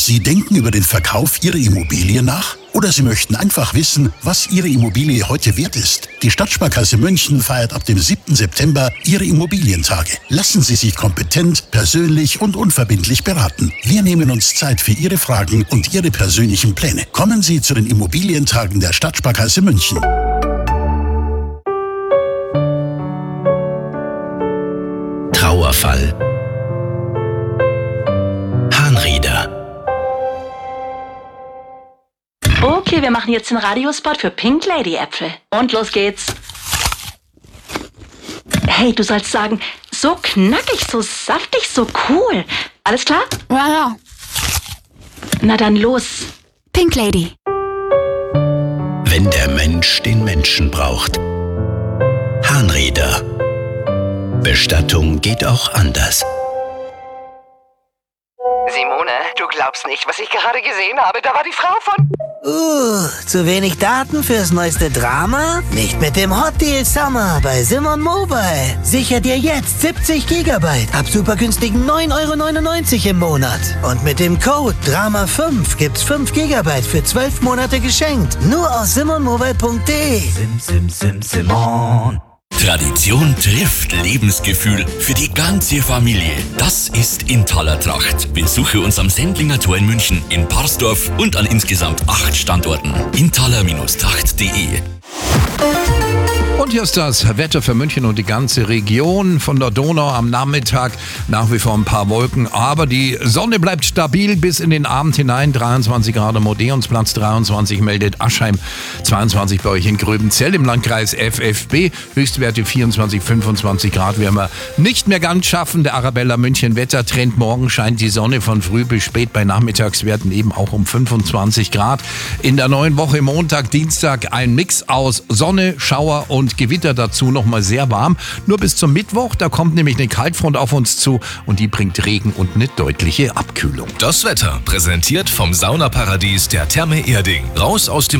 Sie denken über den Verkauf Ihrer Immobilie nach? Oder Sie möchten einfach wissen, was Ihre Immobilie heute wert ist? Die Stadtsparkasse München feiert ab dem 7. September ihre Immobilientage. Lassen Sie sich kompetent, persönlich und unverbindlich beraten. Wir nehmen uns Zeit für Ihre Fragen und Ihre persönlichen Pläne. Kommen Sie zu den Immobilientagen der Stadtsparkasse München. Trauerfall. Harnrieder. Okay, wir machen jetzt den Radiospot für Pink Lady Äpfel. Und los geht's. Hey, du sollst sagen, so knackig, so saftig, so cool. Alles klar? Ja. Na dann los. Pink Lady. Wenn der Mensch den Menschen braucht. Harnrieder. Bestattung geht auch anders. Simone, du glaubst nicht, was ich gerade gesehen habe. Da war die Frau von... Zu wenig Daten fürs neueste Drama? Nicht mit dem Hot Deal Summer bei Simon Mobile. Sicher dir jetzt 70 GB ab super günstigen 9,99 € im Monat. Und mit dem Code DRAMA5 gibt's 5 GB für 12 Monate geschenkt. Nur aus simonmobile.de. Simon. Tradition trifft Lebensgefühl für die ganze Familie. Das ist Intaler Tracht. Besuche uns am Sendlinger Tor in München, in Parsdorf und an insgesamt 8 Standorten. intaler-tracht.de. Und hier ist das Wetter für München und die ganze Region. Von der Donau am Nachmittag nach wie vor ein paar Wolken, aber die Sonne bleibt stabil bis in den Abend hinein. 23 Grad am Odeonsplatz, 23 meldet Aschheim, 22 bei euch in Gröbenzell im Landkreis FFB. Höchstwerte 24, 25 Grad werden wir nicht mehr ganz schaffen. Der Arabella München Wettertrend. Morgen scheint die Sonne von früh bis spät, bei Nachmittagswerten eben auch um 25 Grad. In der neuen Woche Montag, Dienstag ein Mix aus Sonne, Schauer und Gewitter, dazu nochmal sehr warm. Nur bis zum Mittwoch, da kommt nämlich eine Kaltfront auf uns zu und die bringt Regen und eine deutliche Abkühlung. Das Wetter präsentiert vom Saunaparadies der Therme Erding. Raus aus dem